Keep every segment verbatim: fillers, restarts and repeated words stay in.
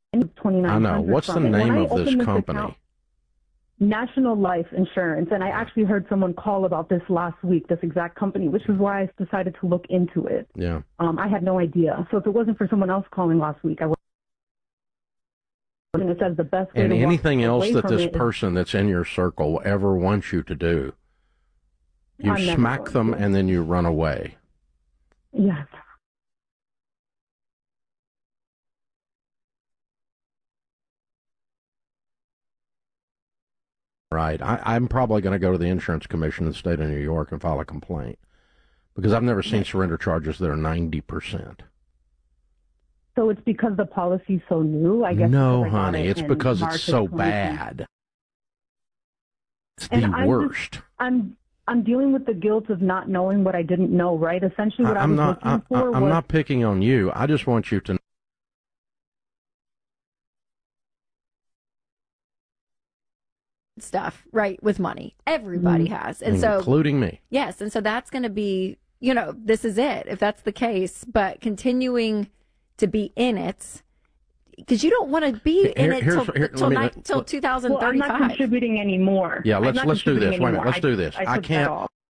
twenty-nine hundred. I know. What's the name of this company? Account, National Life Insurance, and I actually heard someone call about this last week, this exact company, which is why I decided to look into it. Yeah. Um, I had no idea. So if it wasn't for someone else calling last week, I would. And it says the best way and to anything else away that from this it person that's in your circle ever wants you to do, you I'm never smack going them to. and then you run away. Yes. Right. I, I'm probably going to go to the Insurance Commission in the state of New York and file a complaint because I've never seen surrender charges that are ninety percent. So it's because the policy's so new, I guess. No, because I got honey, it it's in because March it's of so twenty twenty. bad. It's And the I'm worst. Just, I'm I'm dealing with the guilt of not knowing what I didn't know, right? Essentially what I, I'm was not, looking I, for I'm was... not picking on you. I just want you to stuff, right, with money. Everybody Mm-hmm. has. And so including me. Yes, and so that's going to be, you know, this is it, if that's the case, but continuing to be in it, because you don't want to be in Here- it here's- till, here, till, let me- ni- till let- two thousand Well, I'm thirty-five. not contributing anymore. Yeah, I'm let's not let's do this. contributing Wait a minute. anymore. Let's I- do this. I, I took that can't off.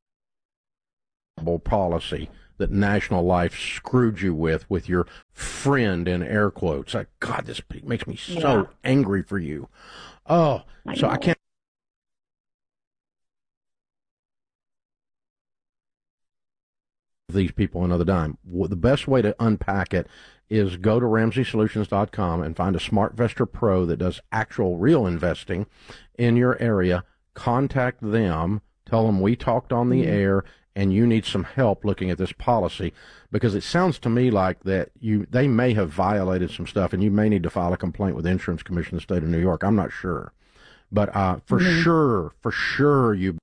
policy that National Life screwed you with with your friend in air quotes. Like, God, this makes me so Yeah. angry for you. Oh, I so I know. can't. These people another dime. Well, the best way to unpack it is go to Ramsey Solutions dot com and find a SmartVestor Pro that does actual real investing in your area. Contact them. Tell them we talked on the Mm-hmm. air and you need some help looking at this policy, because it sounds to me like that you they may have violated some stuff and you may need to file a complaint with the Insurance Commission of the state of New York. I'm not sure. But uh, for Mm-hmm. sure, for sure you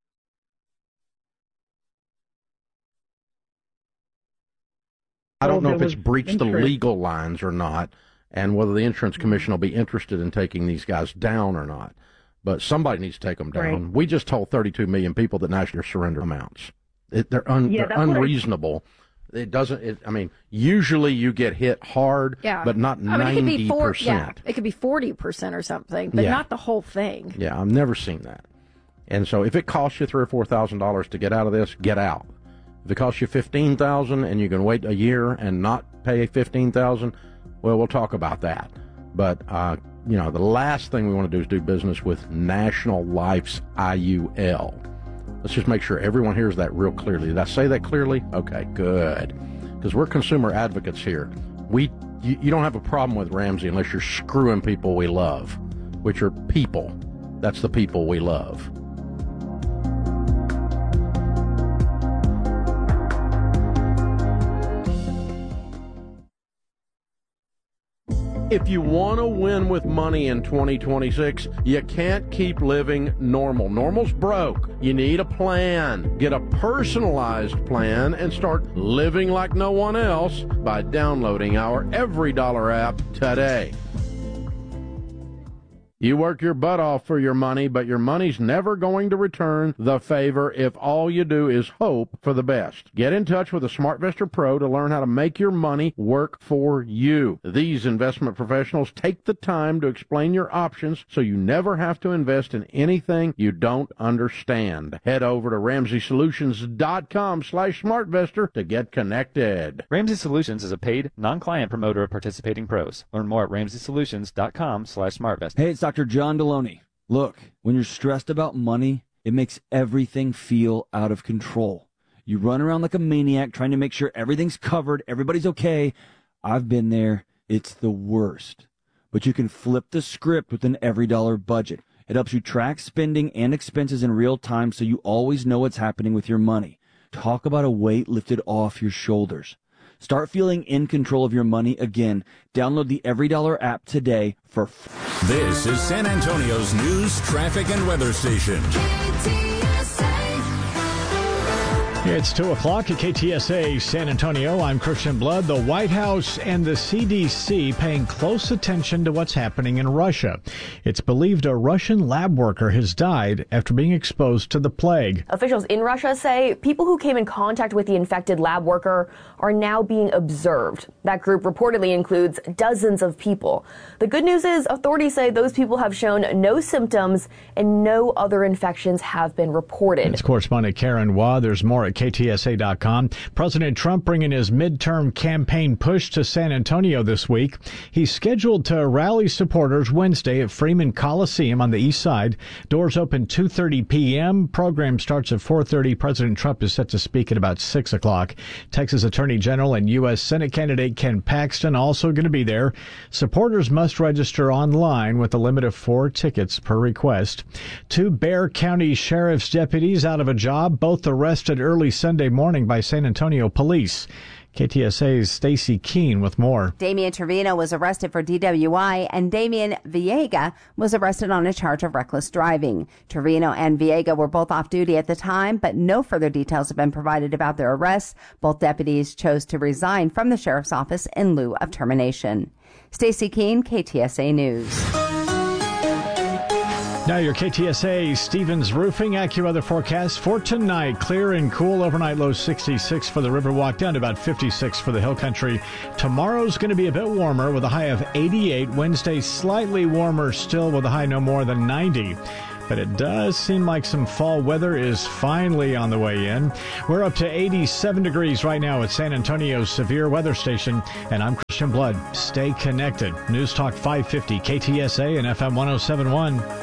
I don't Well, know if there it's was breached the interest. legal lines or not, and whether the Insurance Commission will be interested in taking these guys down or not. But somebody needs to take them down. Right. We just told thirty-two million people that national surrender amounts. It, they're un, Yeah, they're that's what I- unreasonable. It doesn't. It, I mean, usually you get hit hard, Yeah. but not I mean, it could be ninety four, percent. yeah, it could be forty percent or something, but Yeah. not the whole thing. Yeah, I've never seen that. And so, if it costs you three or four thousand dollars to get out of this, get out. If it costs you fifteen thousand and you can wait a year and not pay fifteen thousand, well, we'll talk about that. But uh, you know, the last thing we want to do is do business with National Life's I U L. Let's just make sure everyone hears that real clearly. Did I say that clearly? Okay, good. Because we're consumer advocates here. We, you, you don't have a problem with Ramsey unless you're screwing people we love, which are people. That's the people we love. If you want to win with money in twenty twenty-six, you can't keep living normal. Normal's broke. You need a plan. Get a personalized plan and start living like no one else by downloading our Every Dollar app today. You work your butt off for your money, but your money's never going to return the favor if all you do is hope for the best. Get in touch with a SmartVestor Pro to learn how to make your money work for you. These investment professionals take the time to explain your options so you never have to invest in anything you don't understand. Head over to Ramsey Solutions dot com slash SmartVestor to get connected. Ramsey Solutions is a paid, non-client promoter of participating pros. Learn more at Ramsey Solutions dot com slash SmartVestor. Hey, it's Doctor John Deloney. Look, when you're stressed about money, it makes everything feel out of control. You run around like a maniac trying to make sure everything's covered, everybody's okay. I've been there. It's the worst. But you can flip the script with an Every Dollar budget. It helps you track spending and expenses in real time so you always know what's happening with your money. Talk about a weight lifted off your shoulders. Start feeling in control of your money again. Download the Every Dollar app today for free. This is San Antonio's news, traffic, and weather station. It's two o'clock at K T S A San Antonio. I'm Christian Blood. The White House and the C D C paying close attention to what's happening in Russia. It's believed a Russian lab worker has died after being exposed to the plague. Officials in Russia say people who came in contact with the infected lab worker are now being observed. That group reportedly includes dozens of people. The good news is authorities say those people have shown no symptoms and no other infections have been reported. It's correspondent Karen Waugh. There's more at K T S A dot com. President Trump bringing his midterm campaign push to San Antonio this week. He's scheduled to rally supporters Wednesday at Freeman Coliseum on the east side. Doors open two thirty p.m. Program starts at four thirty. President Trump is set to speak at about six o'clock. Texas Attorney General and U S Senate candidate Ken Paxton also going to be there. Supporters must register online with a limit of four tickets per request. Two Bexar County Sheriff's deputies out of a job, both arrested early Sunday morning by San Antonio police. K T S A's Stacy Keene with more. Damian Trevino was arrested for D W I, and Damian Viega was arrested on a charge of reckless driving. Trevino and Viega were both off duty at the time, but no further details have been provided about their arrests. Both deputies chose to resign from the sheriff's office in lieu of termination. Stacy Keene, K T S A News. Now your K T S A Stevens Roofing AccuWeather forecast for tonight. Clear and cool overnight, low sixty-six for the Riverwalk, down to about fifty-six for the Hill Country. Tomorrow's going to be a bit warmer with a high of eighty-eight. Wednesday slightly warmer still with a high no more than ninety. But it does seem like some fall weather is finally on the way in. We're up to eighty-seven degrees right now at San Antonio's Severe Weather Station. And I'm Christian Blood. Stay connected. News Talk five fifty K T S A and F M one oh seven point one.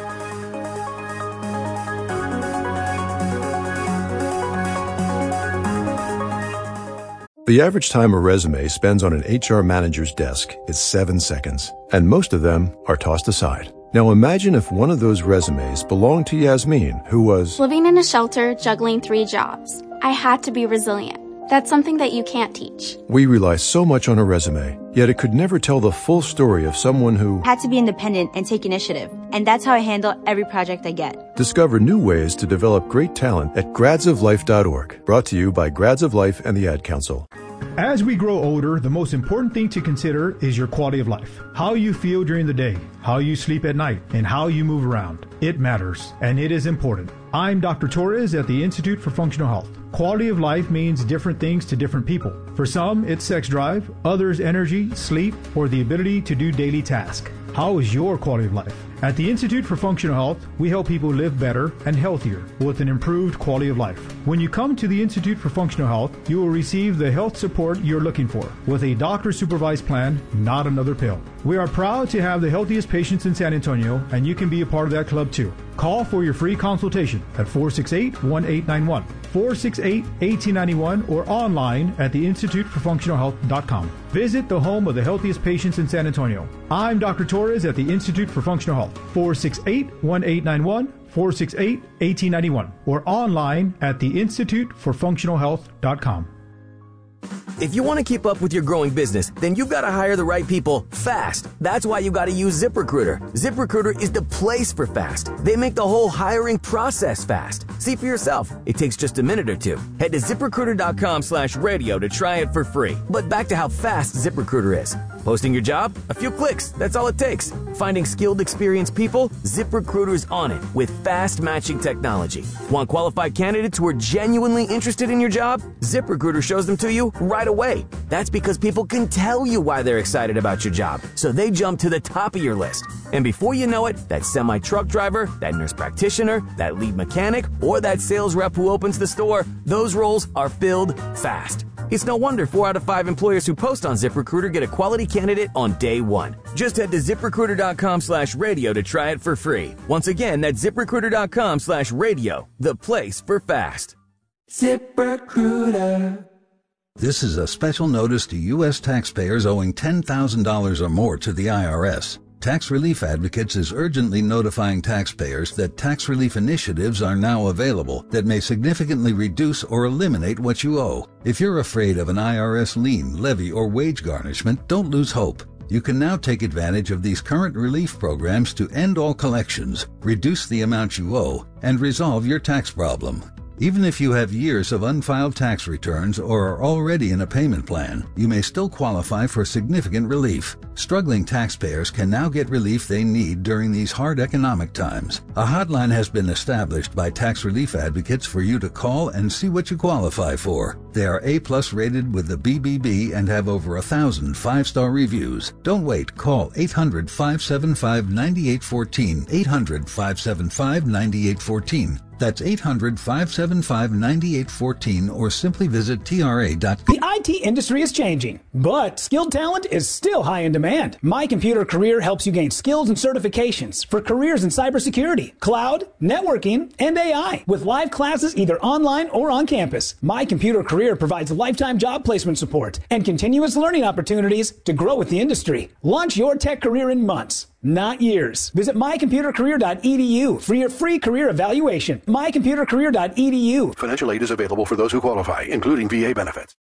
The average time a resume spends on an H R manager's desk is seven seconds, and most of them are tossed aside. Now imagine if one of those resumes belonged to Yasmin, who was living in a shelter, juggling three jobs. I had to be resilient. That's something that you can't teach. We rely so much on a resume, yet it could never tell the full story of someone who had to be independent and take initiative. And that's how I handle every project I get. Discover new ways to develop great talent at grads of life dot org. Brought to you by Grads of Life and the Ad Council. As we grow older, the most important thing to consider is your quality of life. How you feel during the day, how you sleep at night, and how you move around. It matters, and it is important. I'm Doctor Torres at the Institute for Functional Health. Quality of life means different things to different people. For some, it's sex drive, others energy, sleep, or the ability to do daily tasks. How is your quality of life? At the Institute for Functional Health, we help people live better and healthier with an improved quality of life. When you come to the Institute for Functional Health, you will receive the health support you're looking for with a doctor-supervised plan, not another pill. We are proud to have the healthiest patients in San Antonio, and you can be a part of that club too. Call for your free consultation at four six eight, one eight nine one, four six eight, one eight nine one, or online at the institute for functional health dot com. Visit the home of the healthiest patients in San Antonio. I'm Doctor Torres at the Institute for Functional Health. four six eight, one eight nine one, four six eight, one eight nine one, or online at the institute for functional health dot com. If you want to keep up with your growing business, then you've got to hire the right people fast. That's why you got to use ZipRecruiter. ZipRecruiter is the place for fast. They make the whole hiring process fast. See for yourself. It takes just a minute or two. Head to ZipRecruiter.com slash radio to try it for free. But back to how fast ZipRecruiter is. Posting your job? A few clicks. That's all it takes. Finding skilled, experienced people? ZipRecruiter's on it with fast matching technology. Want qualified candidates who are genuinely interested in your job? ZipRecruiter shows them to you right away. That's because people can tell you why they're excited about your job, so they jump to the top of your list. And before you know it, that semi-truck driver, that nurse practitioner, that lead mechanic, or that sales rep who opens the store, those roles are filled fast. It's no wonder four out of five employers who post on ZipRecruiter get a quality candidate on day one. Just head to ZipRecruiter.com slash radio to try it for free. Once again, that's ZipRecruiter.com slash radio, the place for fast. ZipRecruiter. This is a special notice to U S taxpayers owing ten thousand dollars or more to the I R S. Tax Relief Advocates is urgently notifying taxpayers that tax relief initiatives are now available that may significantly reduce or eliminate what you owe. If you're afraid of an I R S lien, levy, or wage garnishment, don't lose hope. You can now take advantage of these current relief programs to end all collections, reduce the amount you owe, and resolve your tax problem. Even if you have years of unfiled tax returns or are already in a payment plan, you may still qualify for significant relief. Struggling taxpayers can now get relief they need during these hard economic times. A hotline has been established by tax relief advocates for you to call and see what you qualify for. They are A-plus rated with the B B B and have over a thousand five-star reviews. Don't wait. Call eight hundred, five seven five, nine eight one four, eight hundred, five seven five, nine eight one four. That's eight hundred, five seven five, nine eight one four, or simply visit T R A dot com. The I T industry is changing, but skilled talent is still high in demand. My Computer Career helps you gain skills and certifications for careers in cybersecurity, cloud, networking, and A I, with live classes either online or on campus. My Computer Career provides lifetime job placement support and continuous learning opportunities to grow with the industry. Launch your tech career in months, not years. Visit my computer career dot e d u for your free career evaluation. my computer career dot e d u. Financial aid is available for those who qualify, including V A benefits.